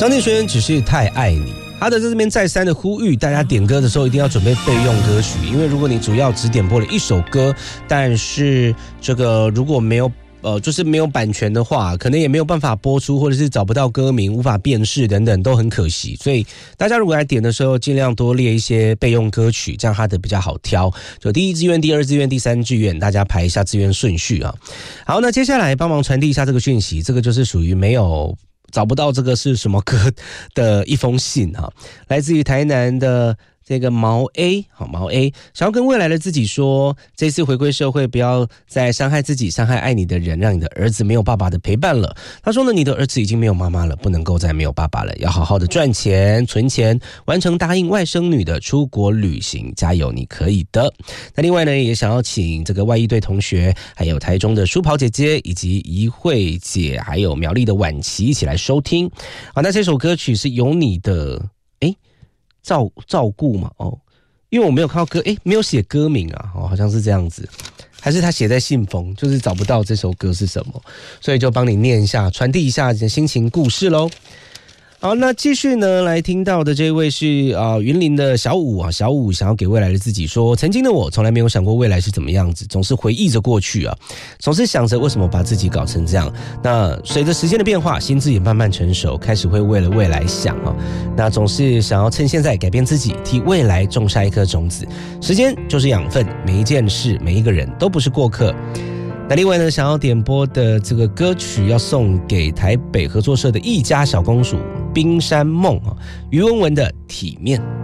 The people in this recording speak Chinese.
张敬轩只是太爱你。他的在这边再三的呼吁大家点歌的时候一定要准备备用歌曲，因为如果你主要只点播了一首歌，但是这个如果没有就是没有版权的话，可能也没有办法播出，或者是找不到歌名，无法辨识等等，都很可惜。所以大家如果来点的时候，尽量多列一些备用歌曲，这样它的比较好挑。就第一志愿、第二志愿、第三志愿，大家排一下志愿顺序啊。好，那接下来帮忙传递一下这个讯息，这个就是属于没有找不到这个是什么歌的一封信哈，来自于台南的这个毛 A， 好，毛 A 想要跟未来的自己说，这次回归社会不要再伤害自己，伤害爱你的人，让你的儿子没有爸爸的陪伴了。他说呢，你的儿子已经没有妈妈了，不能够再没有爸爸了，要好好的赚钱存钱，完成答应外甥女的出国旅行，加油，你可以的。那另外呢，也想要请这个外一队同学，还有台中的舒跑姐姐，以及怡慧姐，还有苗栗的婉琪一起来收听。好，那这首歌曲是有你的照顾嘛？哦，因为我没有看到歌，没有写歌名啊，好像是这样子，还是他写在信封，就是找不到这首歌是什么，所以就帮你念一下，传递一下你的心情故事咯。好，那继续呢，来听到的这位是云林的小五啊，小五想要给未来的自己说，曾经的我从来没有想过未来是怎么样子，总是回忆着过去啊，总是想着为什么把自己搞成这样。那随着时间的变化，心智也慢慢成熟，开始会为了未来想啊，那总是想要趁现在改变自己，替未来种下一颗种子。时间就是养分，每一件事，每一个人都不是过客。那另外呢，想要点播的这个歌曲要送给台北合作社的一家小公主冰山梦啊，于文文的体面。